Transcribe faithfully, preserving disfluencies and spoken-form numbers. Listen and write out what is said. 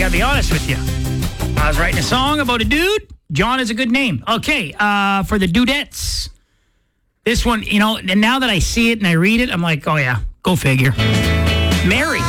gotta be honest with you. I was writing a song about a dude. John is a good name. Okay, uh, for the dudettes. This one, you know, and now that I see it and I read it, I'm like, oh yeah, go figure. Mary.